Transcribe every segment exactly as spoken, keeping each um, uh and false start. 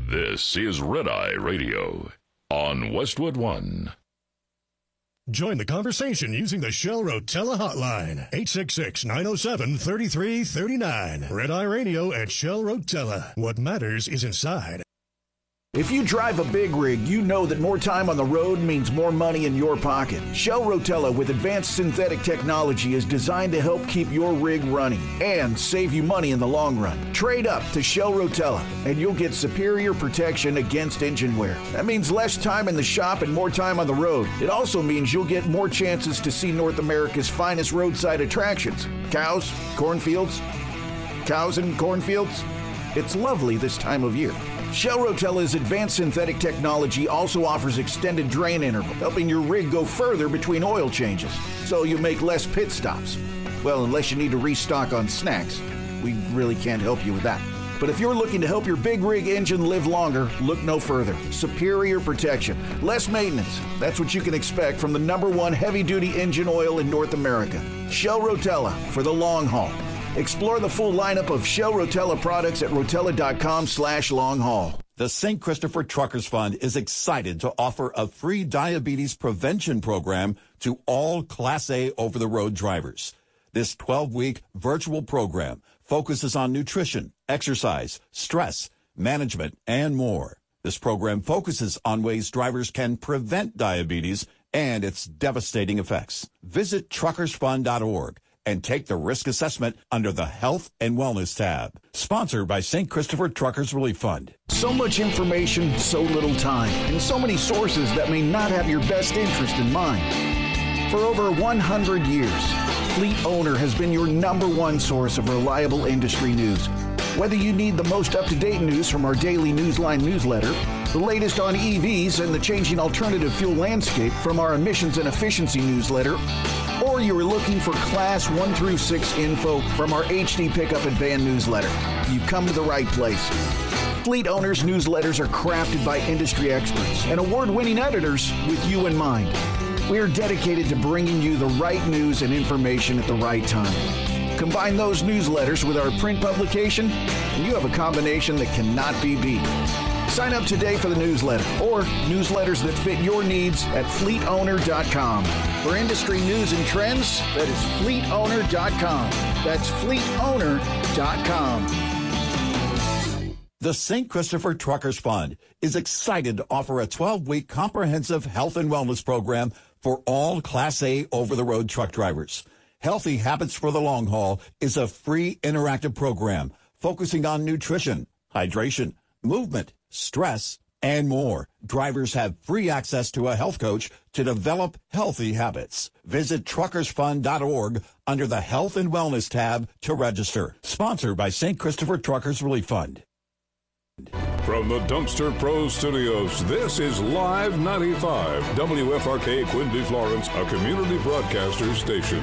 This is Red Eye Radio on Westwood One. Join the conversation using the Shell Rotella hotline, eight six six, nine oh seven, three three three nine. Red Eye Radio at Shell Rotella. What matters is inside. If you drive a big rig, you know that more time on the road means more money in your pocket. Shell Rotella with advanced synthetic technology is designed to help keep your rig running and save you money in the long run. Trade up to Shell Rotella and you'll get superior protection against engine wear. That means less time in the shop and more time on the road. It also means you'll get more chances to see North America's finest roadside attractions. Cows, cornfields, cows and cornfields. It's lovely this time of year. Shell Rotella's advanced synthetic technology also offers extended drain interval, helping your rig go further between oil changes, so you make less pit stops. Well, unless you need to restock on snacks. We really can't help you with that. But if you're looking to help your big rig engine live longer, look no further. Superior protection, less maintenance. That's what you can expect from the number one heavy-duty engine oil in North America. Shell Rotella for the long haul. Explore the full lineup of Shell Rotella products at rotella.com slash long haul. The Saint Christopher Truckers Fund is excited to offer a free diabetes prevention program to all Class A over-the-road drivers. This twelve-week virtual program focuses on nutrition, exercise, stress, management, and more. This program focuses on ways drivers can prevent diabetes and its devastating effects. Visit truckers fund dot org. and take the risk assessment under the Health and Wellness tab. Sponsored by Saint Christopher Truckers Relief Fund. So much information, so little time, and so many sources that may not have your best interest in mind. For over one hundred years, Fleet Owner has been your number one source of reliable industry news. Whether you need the most up-to-date news from our daily Newsline newsletter, the latest on E Vs and the changing alternative fuel landscape from our emissions and efficiency newsletter, or you're looking for Class one through six info from our H D Pickup and Van newsletter, you've come to the right place. Fleet Owners newsletters are crafted by industry experts and award-winning editors with you in mind. We are dedicated to bringing you the right news and information at the right time. Combine those newsletters with our print publication, and you have a combination that cannot be beat. Sign up today for the newsletter or newsletters that fit your needs at fleet owner dot com. For industry news and trends, that is fleet owner dot com. That's fleet owner dot com. The Saint Christopher Truckers Fund is excited to offer a twelve-week comprehensive health and wellness program for all Class A over-the-road truck drivers. Healthy Habits for the Long Haul is a free interactive program focusing on nutrition, hydration, movement, stress, and more. Drivers have free access to a health coach to develop healthy habits. Visit truckers fund dot org under the Health and Wellness tab to register. Sponsored by Saint Christopher Truckers Relief Fund. From the Dumpster Pro Studios, this is Live ninety-five, W F R K Quincy, Florence, a community broadcaster station.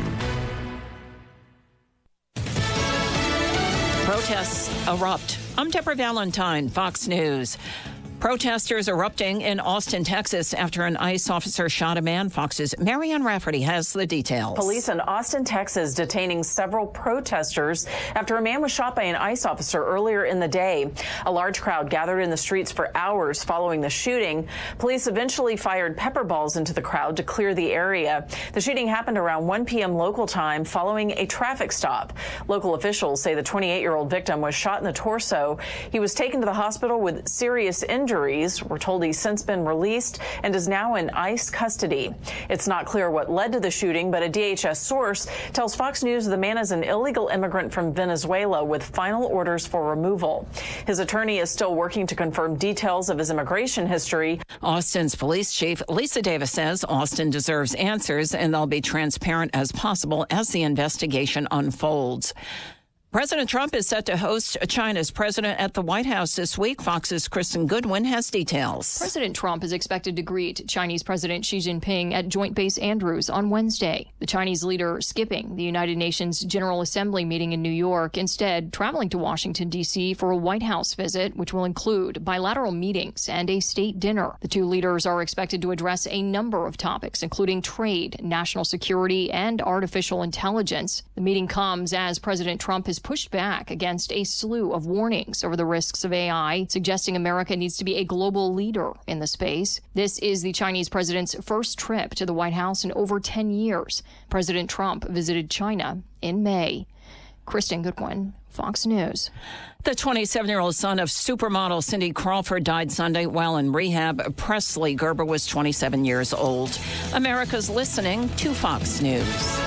Protests erupt. I'm Deborah Valentine, Fox News. Protesters erupting in Austin, Texas after an ICE officer shot a man. Fox's Marianne Rafferty has the details. Police in Austin, Texas detaining several protesters after a man was shot by an ICE officer earlier in the day. A large crowd gathered in the streets for hours following the shooting. Police eventually fired pepper balls into the crowd to clear the area. The shooting happened around one p.m. local time following a traffic stop. Local officials say the twenty-eight-year-old victim was shot in the torso. He was taken to the hospital with serious injuries. Injuries. We're told he's since been released and is now in ICE custody. It's not clear what led to the shooting, but a D H S source tells Fox News the man is an illegal immigrant from Venezuela with final orders for removal. His attorney is still working to confirm details of his immigration history. Austin's police chief Lisa Davis says Austin deserves answers and they'll be transparent as possible as the investigation unfolds. President Trump is set to host China's president at the White House this week. Fox's Kristen Goodwin has details. President Trump is expected to greet Chinese President Xi Jinping at Joint Base Andrews on Wednesday. The Chinese leader skipping the United Nations General Assembly meeting in New York, instead traveling to Washington, D C for a White House visit, which will include bilateral meetings and a state dinner. The two leaders are expected to address a number of topics, including trade, national security, and artificial intelligence. The meeting comes as President Trump has pushed back against a slew of warnings over the risks of A I, suggesting America needs to be a global leader in the space. This is the Chinese president's first trip to the White House in over ten years. President Trump visited China in May. Kristen Goodwin, Fox News. The twenty-seven-year-old son of supermodel Cindy Crawford died Sunday while in rehab. Presley Gerber was twenty-seven years old. America's listening to Fox News.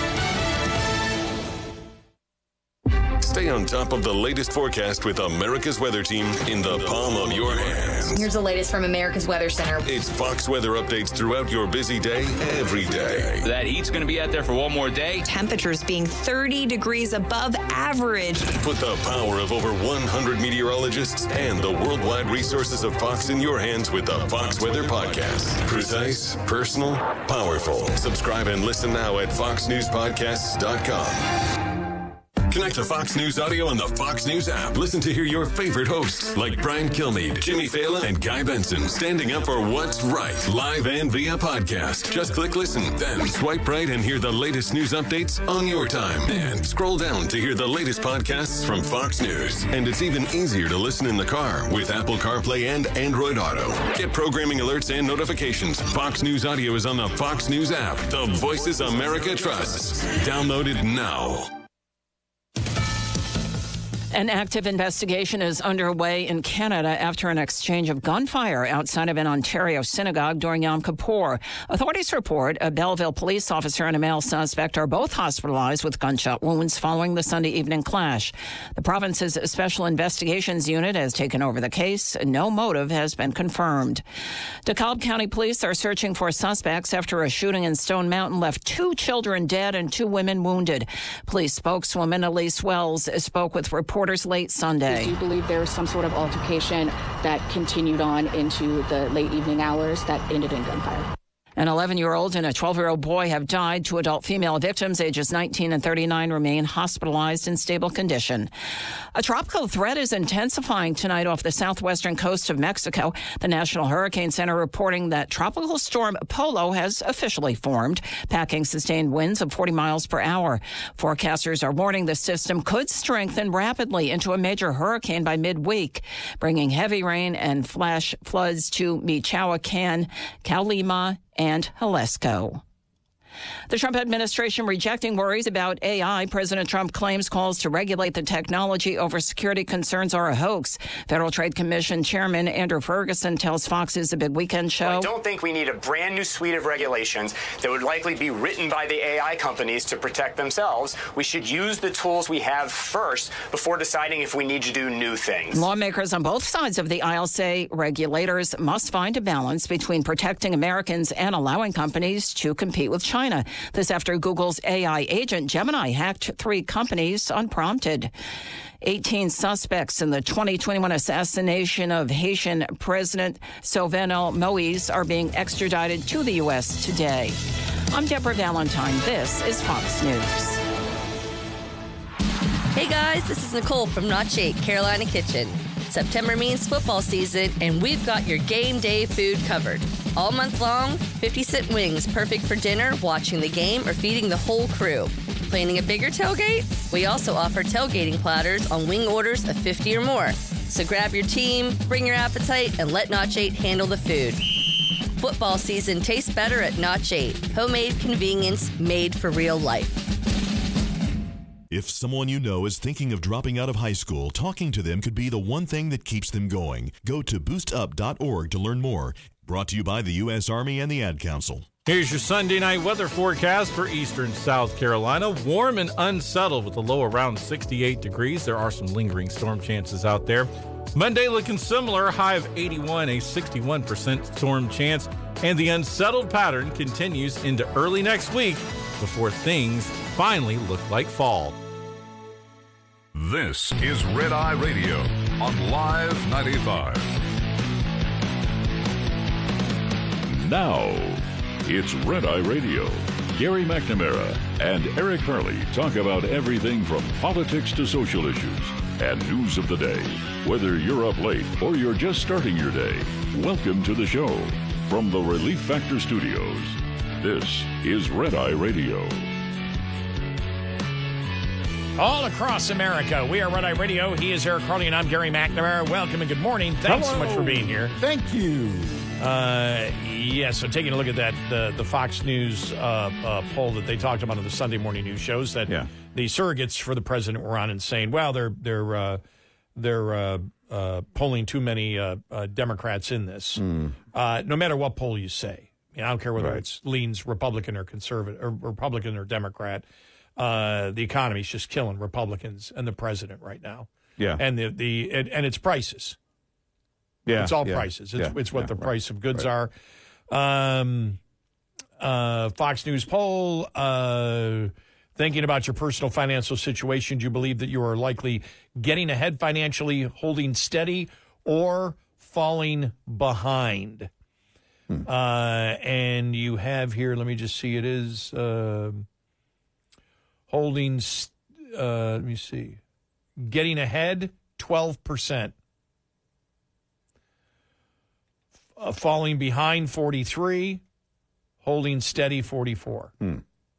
Stay on top of the latest forecast with America's Weather Team in the palm of your hands. Here's the latest from America's Weather Center. It's Fox weather updates throughout your busy day, every day. That heat's going to be out there for one more day. Temperatures being thirty degrees above average. Put the power of over one hundred meteorologists and the worldwide resources of Fox in your hands with the Fox Weather Podcast. Precise, personal, powerful. Subscribe and listen now at fox news podcasts dot com. Connect to Fox News Audio on the Fox News app. Listen to hear your favorite hosts like Brian Kilmeade, Jimmy Fallon, and Guy Benson standing up for what's right, live and via podcast. Just click listen, then swipe right and hear the latest news updates on your time. And scroll down to hear the latest podcasts from Fox News. And it's even easier to listen in the car with Apple CarPlay and Android Auto. Get programming alerts and notifications. Fox News Audio is on the Fox News app. The voices America trusts. Download it now. An active investigation is underway in Canada after an exchange of gunfire outside of an Ontario synagogue during Yom Kippur. Authorities report a Belleville police officer and a male suspect are both hospitalized with gunshot wounds following the Sunday evening clash. The province's Special Investigations Unit has taken over the case. No motive has been confirmed. DeKalb County Police are searching for suspects after a shooting in Stone Mountain left two children dead and two women wounded. Police spokeswoman Elise Wells spoke with reporters late Sunday. We do believe there was some sort of altercation that continued on into the late evening hours that ended in gunfire. An eleven-year-old and a twelve-year-old boy have died. Two adult female victims, ages nineteen and thirty-nine, remain hospitalized in stable condition. A tropical threat is intensifying tonight off the southwestern coast of Mexico. The National Hurricane Center reporting that Tropical Storm Polo has officially formed, packing sustained winds of forty miles per hour. Forecasters are warning the system could strengthen rapidly into a major hurricane by midweek, bringing heavy rain and flash floods to Michoacan, Colima, and Jalisco. The Trump administration rejecting worries about A I. President Trump claims calls to regulate the technology over security concerns are a hoax. Federal Trade Commission Chairman Andrew Ferguson tells Fox's The Big Weekend Show. Well, I don't think we need a brand new suite of regulations that would likely be written by the A I companies to protect themselves. We should use the tools we have first before deciding if we need to do new things. Lawmakers on both sides of the aisle say regulators must find a balance between protecting Americans and allowing companies to compete with China. This after Google's A I agent Gemini hacked three companies unprompted. eighteen suspects in the twenty twenty-one assassination of Haitian President Jovenel Moïse are being extradited to the U S today. I'm Deborah Valentine. This is Fox News. Hey guys, this is Nicole from Notch eight Carolina Kitchen. September means football season, and we've got your game day food covered. All month long, fifty cent wings, perfect for dinner, watching the game, or feeding the whole crew. Planning a bigger tailgate? We also offer tailgating platters on wing orders of fifty or more. So grab your team, bring your appetite, and let Notch eight handle the food. Football season tastes better at Notch eight. Homemade convenience made for real life. If someone you know is thinking of dropping out of high school, talking to them could be the one thing that keeps them going. Go to boost up dot org to learn more. Brought to you by the U S Army and the Ad Council. Here's your Sunday night weather forecast for eastern South Carolina. Warm and unsettled with a low around sixty-eight degrees. There are some lingering storm chances out there. Monday looking similar, high of eighty-one, a sixty-one percent storm chance. And the unsettled pattern continues into early next week before things finally look like fall. This is Red Eye Radio on Live ninety-five. Now, it's Red Eye Radio. Gary McNamara and Eric Harley talk about everything from politics to social issues and news of the day. Whether you're up late or you're just starting your day, welcome to the show. From the Relief Factor Studios, this is Red Eye Radio. All across America, we are Red Eye Radio. He is Eric Harley, and I'm Gary McNamara. Welcome and good morning. Thanks Hello. so much for being here. Thank you. Uh, yeah, so taking a look at that, the, the Fox News uh, uh, poll that they talked about on the Sunday morning news shows that yeah. the surrogates for the president were on and saying, well, they're they're uh, they're uh, uh, polling too many uh, uh, Democrats in this. Mm. Uh, no matter what poll you say, I, mean, I don't care whether Right. it's leans Republican or conservative or Republican or Democrat. Uh, the economy's just killing Republicans and the president right now. Yeah, and the the and, and it's prices. Yeah, it's all yeah, prices. It's, yeah, it's what yeah, the right, price of goods right. are. Um, uh, Fox News poll. Uh, thinking about your personal financial situation, do you believe that you are likely getting ahead financially, holding steady, or falling behind? Hmm. Uh, and you have here. Let me just see. It is. Uh, Holding, uh, let me see, getting ahead, twelve percent. Uh, falling behind, forty-three. Holding steady, forty-four. Hmm.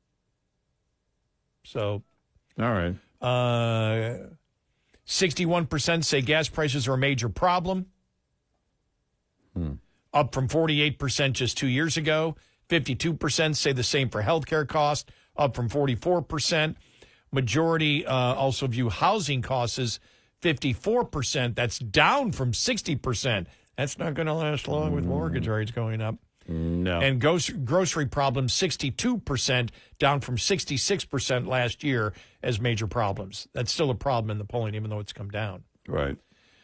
So. All right. Uh, sixty-one percent say gas prices are a major problem. Hmm. Up from forty-eight percent just two years ago. fifty-two percent say the same for healthcare costs. Up from forty-four percent. Majority uh, also view housing costs as fifty-four percent. That's down from sixty percent. That's not going to last long with mortgage rates going up. No. And gos- grocery problems, sixty-two percent, down from sixty-six percent last year as major problems. That's still a problem in the polling, even though it's come down. Right.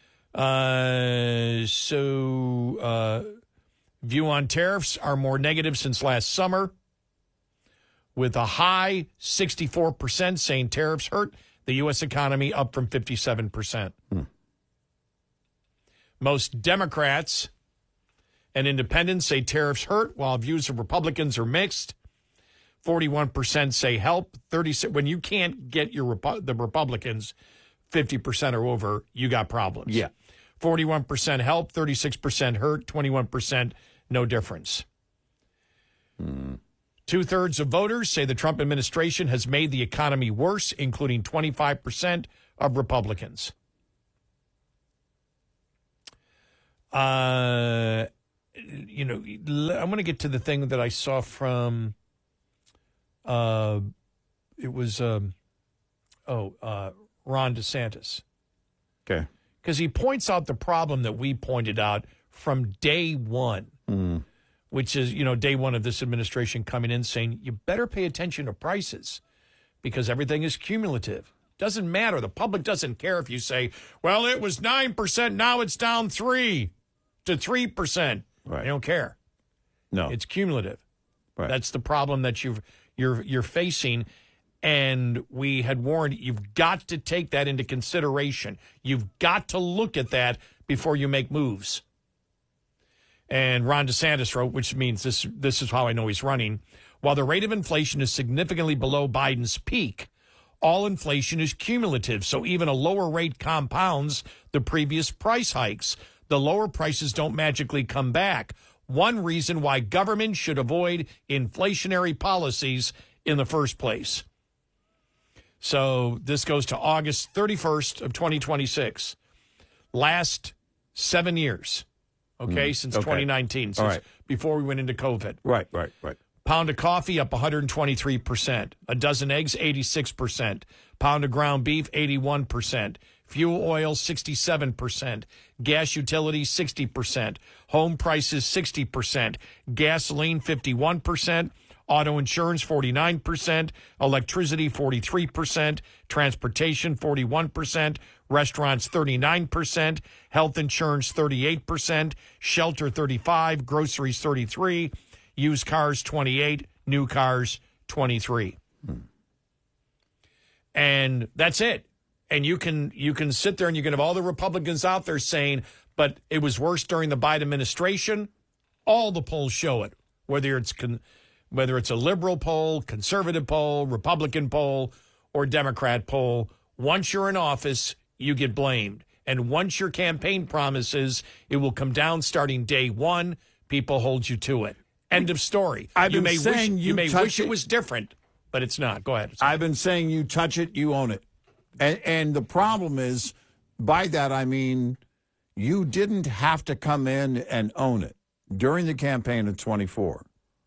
Uh, so uh, view on tariffs are more negative since last summer, with a high sixty-four percent saying tariffs hurt the U S economy, up from fifty-seven percent. Hmm. Most Democrats and independents say tariffs hurt, while views of Republicans are mixed. forty-one percent say help. thirty when you can't get your the Republicans fifty percent or over, you got problems. Yeah. forty-one percent help, thirty-six percent hurt, twenty-one percent no difference. Hmm. Two-thirds of voters say the Trump administration has made the economy worse, including twenty-five percent of Republicans. Uh, you know, I'm going to get to the thing that I saw from, uh, it was, um, oh, uh, Ron DeSantis. Okay. Because he points out the problem that we pointed out from day one. Mm. Which is, you know, day one of this administration coming in saying, you better pay attention to prices because everything is cumulative. Doesn't matter. The public doesn't care if you say, well, it was nine percent, now it's down three to three percent. Right. They don't care. No. It's cumulative. Right. That's the problem that you've, you're, you're facing. And we had warned, you've got to take that into consideration. You've got to look at that before you make moves. And Ron DeSantis wrote, which means this this is how I know he's running. While the rate of inflation is significantly below Biden's peak, all inflation is cumulative. So even a lower rate compounds the previous price hikes. The lower prices don't magically come back. One reason why government should avoid inflationary policies in the first place. So this goes to August thirty-first of twenty twenty-six. Last seven years. Okay, mm, since okay. twenty nineteen, since right. before we went into COVID. Right, right, right. Pound of coffee up one hundred twenty-three percent. A dozen eggs, eighty-six percent. Pound of ground beef, eighty-one percent. Fuel oil, sixty-seven percent. Gas utilities, sixty percent. Home prices, sixty percent. Gasoline, fifty-one percent. Auto insurance, forty-nine percent. Electricity, forty-three percent. Transportation, forty-one percent. Restaurants, thirty-nine percent. Health insurance, thirty-eight percent. Shelter, thirty-five percent. Groceries, thirty-three percent. Used cars, twenty-eight percent. New cars, twenty-three percent. Hmm. And that's it. And you can you can sit there and you can have all the Republicans out there saying, but it was worse during the Biden administration. All the polls show it, whether it's con- whether it's a liberal poll, conservative poll, Republican poll, or Democrat poll. Once you're in office, you get blamed. And once your campaign promises, it will come down starting day one. People hold you to it. End of story. I've you been may saying wish, you, you may touch wish it it was different, but it's not. Go ahead. I've been saying you touch it, you own it. And, and the problem is, by that I mean, you didn't have to come in and own it during the campaign of twenty-four.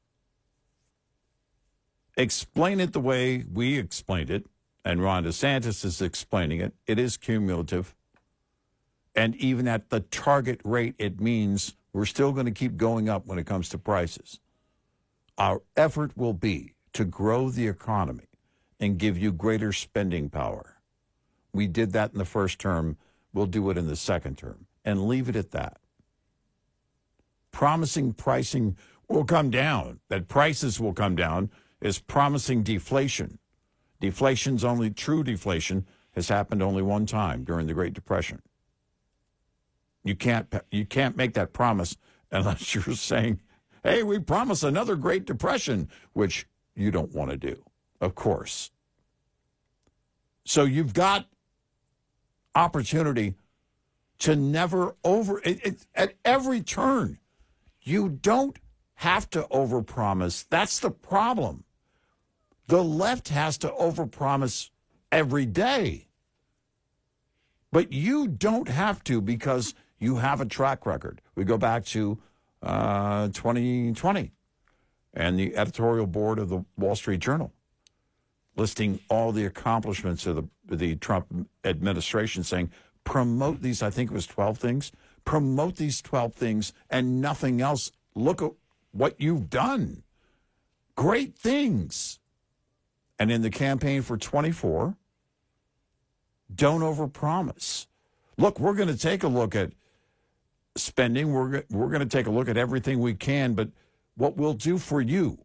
Explain it the way we explained it, and Ron DeSantis is explaining it. It is cumulative. And even at the target rate, it means we're still going to keep going up when it comes to prices. Our effort will be to grow the economy and give you greater spending power. We did that in the first term. We'll do it in the second term. And leave it at that. Promising pricing will come down, that prices will come down, is promising deflation. Deflation's only, true deflation has happened only one time during the Great Depression. You can't, you can't make that promise unless you're saying, hey, we promise another Great Depression, which you don't want to do, of course. So you've got opportunity to never over, it, it, at every turn, you don't have to overpromise. That's the problem. The left has to overpromise every day. But you don't have to because you have a track record. We go back to uh, twenty twenty and the editorial board of the Wall Street Journal listing all the accomplishments of the, the Trump administration, saying, promote these, I think it was twelve things, promote these twelve things and nothing else. Look at what you've done. Great things. And in the campaign for twenty-four, don't overpromise. Look, we're going to take a look at spending. We're, we're going to take a look at everything we can, but what we'll do for you,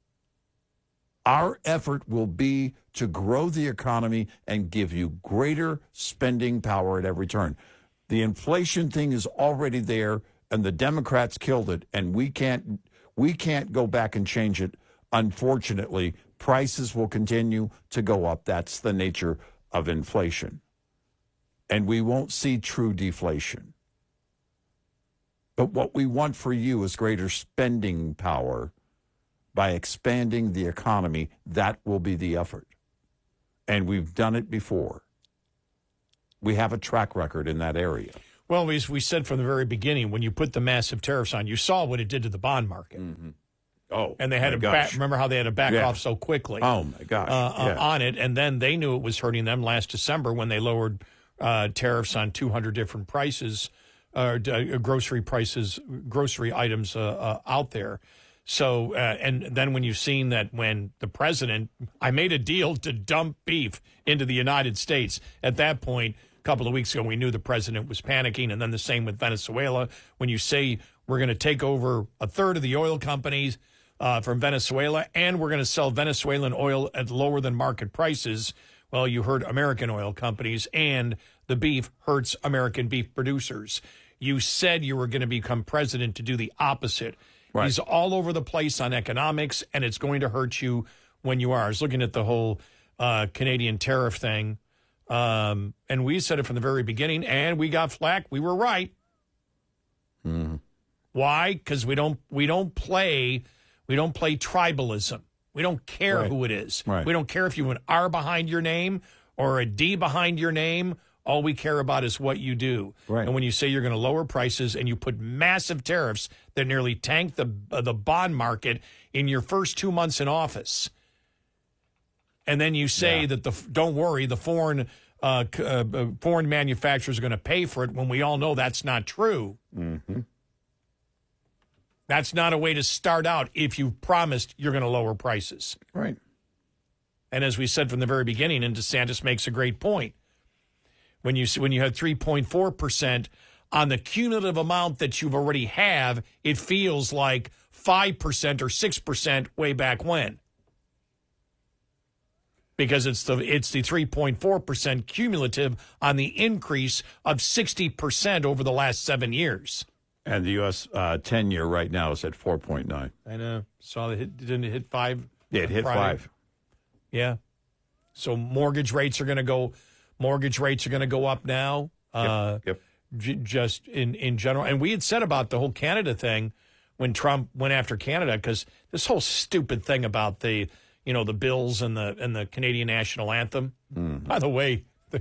our effort will be to grow the economy and give you greater spending power at every turn. The inflation thing is already there, and the Democrats killed it, and we can't we can't go back and change it. Unfortunately, prices will continue to go up. That's the nature of inflation. And we won't see true deflation. But what we want for you is greater spending power by expanding the economy. That will be the effort. And we've done it before. We have a track record in that area. Well, we, we said from the very beginning, when you put the massive tariffs on, you saw what it did to the bond market. Mm-hmm. Oh, and they had to back, remember how they had to back yeah. off so quickly. Oh, my gosh. Uh, yeah. uh, on it. And then they knew it was hurting them last December when they lowered uh, tariffs on two hundred different prices, uh, uh, grocery prices, grocery items uh, uh, out there. So, uh, and then when you've seen that when the president, I made a deal to dump beef into the United States. At that point, a couple of weeks ago, we knew the president was panicking. And then the same with Venezuela. When you say we're going to take over a third of the oil companies uh, from Venezuela, and we're going to sell Venezuelan oil at lower than market prices, well, you heard American oil companies, and the beef hurts American beef producers. You said you were going to become president to do the opposite. Right. He's all over the place on economics, and it's going to hurt you when you are. I was looking at the whole uh, Canadian tariff thing, um, and we said it from the very beginning, and we got flack. We were right. Mm-hmm. Why? Because we don't we don't play we don't play tribalism. We don't care right. who it is. Right. We don't care if you have an R behind your name or a D behind your name. All we care about is what you do. Right. And when you say you're going to lower prices and you put massive tariffs that nearly tank the uh, the bond market in your first two months in office, and then you say yeah. that the don't worry, the foreign uh, uh, foreign manufacturers are going to pay for it, when we all know that's not true. Mm-hmm. That's not a way to start out if you promised you're going to lower prices. Right. And as we said from the very beginning, and DeSantis makes a great point, when you when you had three point four percent on the cumulative amount that you've already have, it feels like five percent or six percent way back when. Because it's the it's the three point four percent cumulative on the increase of sixty percent over the last seven years. And the U S uh, ten-year right now is at four point nine. I know. Saw it, didn't it hit five? Yeah, it hit Friday? five. Yeah. So mortgage rates are going to go mortgage rates are going to go up now. Yep. Uh, yep. J- just in, in general. And we had said about the whole Canada thing when Trump went after Canada, because this whole stupid thing about the, you know, the bills and the and the Canadian national anthem. Mm-hmm. By the way, the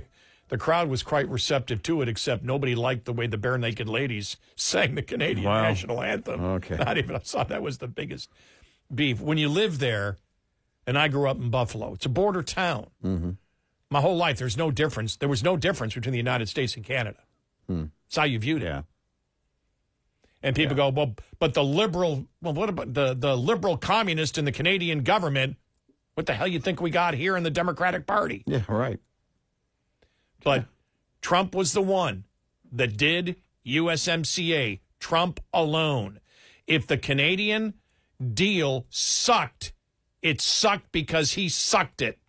The crowd was quite receptive to it, except nobody liked the way the Bare Naked Ladies sang the Canadian Wow. national anthem. Okay. Not even, I saw that was the biggest beef. When you live there, and I grew up in Buffalo, it's a border town. Mm-hmm. My whole life, there's no difference. There was no difference between the United States and Canada. Hmm. That's how you viewed it. Yeah. And people Yeah. go, well, but the liberal, well, what about the, the liberal communist in the Canadian government? What the hell you think we got here in the Democratic Party? Yeah, right. But Trump was the one that did U S M C A. Trump alone. If the Canadian deal sucked, it sucked because he sucked it.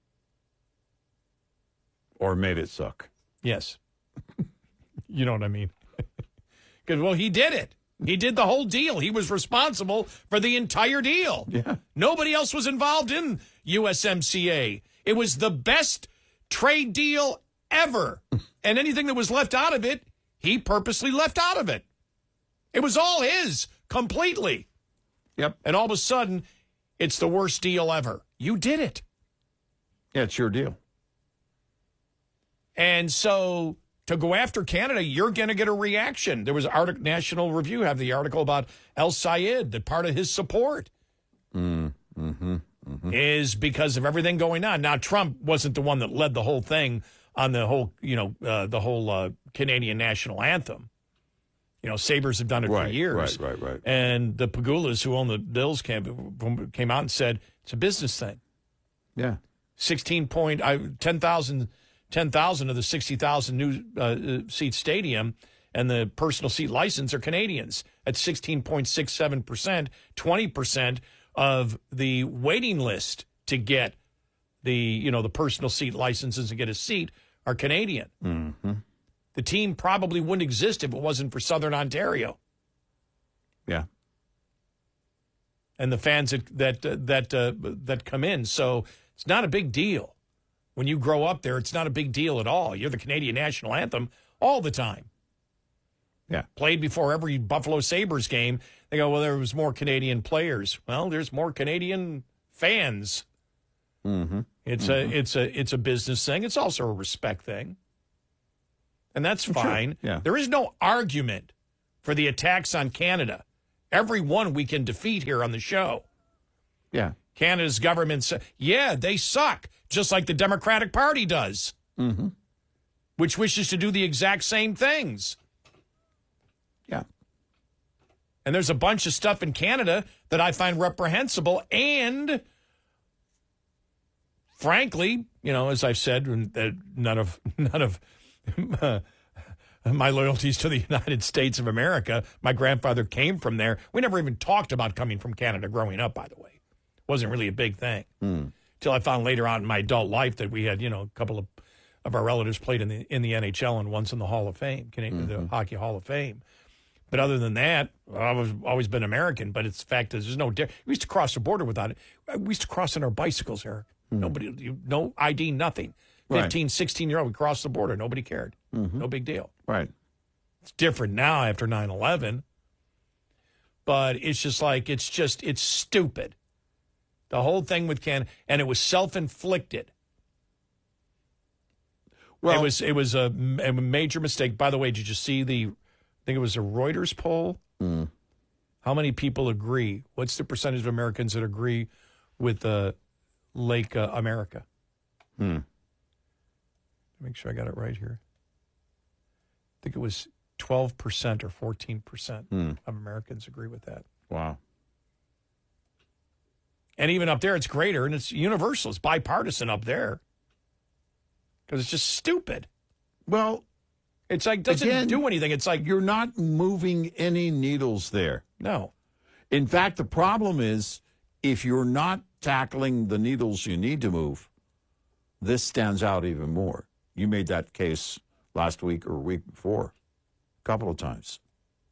Or made it suck. Yes. You know what I mean? Because, well, he did it. He did the whole deal. He was responsible for the entire deal. Yeah. Nobody else was involved in U S M C A. It was the best trade deal ever. And anything that was left out of it, he purposely left out of it. It was all his, completely. Yep. And all of a sudden, it's the worst deal ever. You did it. Yeah, it's your deal. And so to go after Canada, you're going to get a reaction. There was article, National Review have the article about El Sayed, that part of his support Mm, mm-hmm, mm-hmm. is because of everything going on. Now, Trump wasn't the one that led the whole thing on the whole, you know, uh, the whole uh, Canadian national anthem. You know, Sabres have done it Right, for years. right, right, right. And the Pagulas, who own the Bills, came, came out and said it's a business thing. Yeah. sixteen point, I, ten thousand ten thousand of the sixty thousand new uh, seat stadium and the personal seat license are Canadians. At sixteen point six seven percent, twenty percent of the waiting list to get the, you know, the personal seat licenses to get a seat are Canadian. Mm-hmm. The team probably wouldn't exist if it wasn't for Southern Ontario. Yeah. And the fans that that uh, that uh, that come in. So it's not a big deal. When you grow up there, it's not a big deal at all. You're the Canadian national anthem all the time. Yeah. Played before every Buffalo Sabres game. They go, well, there was more Canadian players. Well, there's more Canadian fans. Mm-hmm. It's mm-hmm. a it's a it's a business thing. It's also a respect thing. And that's Sure. fine. Yeah. There is no argument for the attacks on Canada. Every one we can defeat here on the show. Yeah. Canada's government, sa- yeah, they suck, just like the Democratic Party does, Mm-hmm. which wishes to do the exact same things. Yeah. And there's a bunch of stuff in Canada that I find reprehensible. And frankly, you know, as I've said, that none of none of uh, my loyalties to the United States of America. My grandfather came from there. We never even talked about coming from Canada growing up, by the way. Wasn't really a big thing. Mm. Till I found later on in my adult life that we had, you know, a couple of, of our relatives played in the in the N H L and once in the Hall of Fame, Canadian, Mm-hmm. the Hockey Hall of Fame. But other than that, I've always been American. But it's the fact is, there's no. We used to cross the border without it. We used to cross on our bicycles, Eric. Mm. Nobody, you, no I D, nothing. Right. fifteen, sixteen year old, we crossed the border. Nobody cared. Mm-hmm. No big deal. Right. It's different now after nine eleven. But it's just like, it's just, it's stupid. The whole thing with Canada, and it was self-inflicted. Well, it was it was a, a major mistake. By the way, did you see the? I think it was a Reuters poll. Mm. How many people agree? What's the percentage of Americans that agree with uh, Lake uh, America? Hmm. Make sure I got it right here. I think it was twelve percent or fourteen percent Hmm. of Americans agree with that. Wow. And even up there, it's greater, and it's universal. It's bipartisan up there. Because it's just stupid. Well, it's like, doesn't again, do anything. It's like, you're not moving any needles there. No. In fact, the problem is if you're not tackling the needles you need to move, this stands out even more. You made that case last week or week before a couple of times.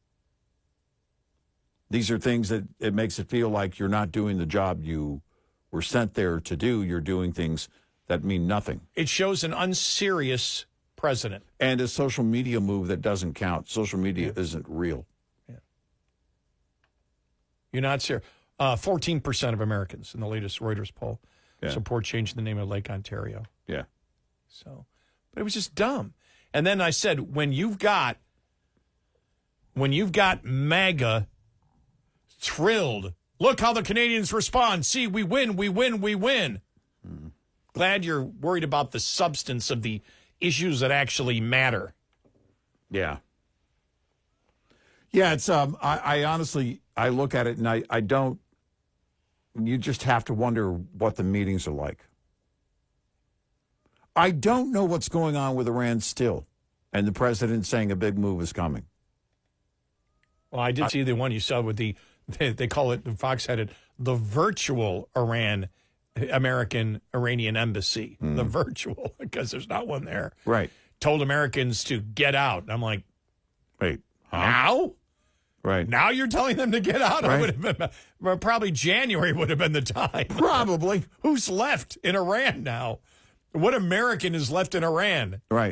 These are things that it makes it feel like you're not doing the job you were sent there to do. You're doing things that mean nothing. It shows an unserious president. And a social media move that doesn't count. Social media yeah. isn't real. Yeah. You're not serious. Uh, fourteen percent of Americans in the latest Reuters poll yeah. support changing the name of Lake Ontario. Yeah. So But it was just dumb. And then I said, when you've got, when you've got MAGA thrilled, look how the Canadians respond. See, we win, we win, we win. Mm. Glad you're worried about the substance of the issues that actually matter. Yeah. Yeah, it's um I, I honestly I look at it and I, I don't you just have to wonder what the meetings are like. I don't know what's going on with Iran still, and the president saying a big move is coming. Well, I did I, see the one you saw with the they, they call it, Fox had it, the virtual Iran American Iranian embassy. Mm. The virtual, because there's not one there. Right. Told Americans to get out. I'm like, wait, huh? Now? Right. Now you're telling them to get out? Right. I would have been, well, probably January would have been the time. Probably. Who's left in Iran now? What American is left in Iran? Right.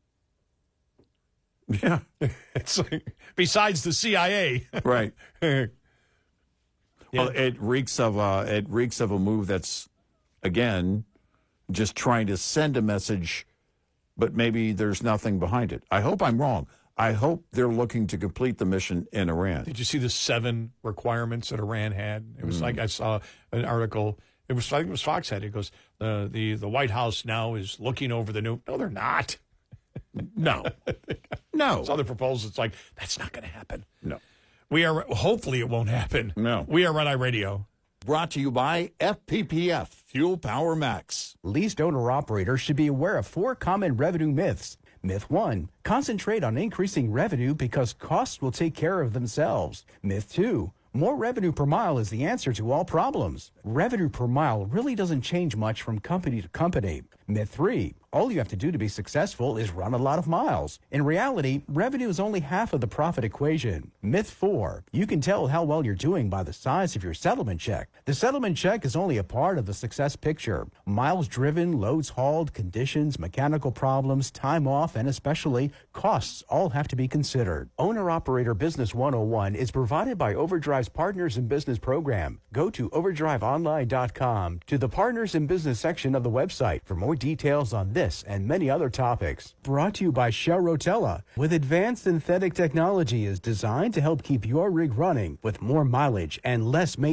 Yeah. It's like, besides the C I A. Right. Yeah. Well, it reeks of uh, it reeks of a move that's, again, just trying to send a message, but maybe there's nothing behind it. I hope I'm wrong. I hope they're looking to complete the mission in Iran. Did you see the seven requirements that Iran had? It was mm. like I saw an article. It was I think it was Fox had. It goes the the the White House now is looking over the new. No, they're not. No, no. It's other proposals. It's like that's not going to happen. No. We are, hopefully it won't happen. No. We are Red Eye Radio. Brought to you by F P P F, Fuel Power Max. Leased owner-operators should be aware of four common revenue myths. Myth one, concentrate on increasing revenue because costs will take care of themselves. Myth two, more revenue per mile is the answer to all problems. Revenue per mile really doesn't change much from company to company. Myth three, all you have to do to be successful is run a lot of miles. In reality, revenue is only half of the profit equation. Myth four, you can tell how well you're doing by the size of your settlement check. The settlement check is only a part of the success picture. Miles driven, loads hauled, conditions, mechanical problems, time off, and especially costs all have to be considered. Owner-Operator Business one oh one is provided by Overdrive's Partners in Business program. Go to overdrive online dot com to the Partners in Business section of the website for more details on this and many other topics. Brought to you by Shell Rotella, with advanced synthetic technology is designed to help keep your rig running with more mileage and less maintenance.